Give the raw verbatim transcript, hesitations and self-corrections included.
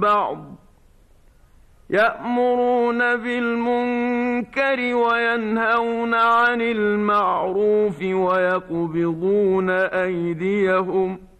بَعْضٍ يَأْمُرُونَ بِالْمُنكَرِ وَيَنْهَوْنَ عَنِ الْمَعْرُوفِ وَيَقْبِضُونَ أَيْدِيَهُمْ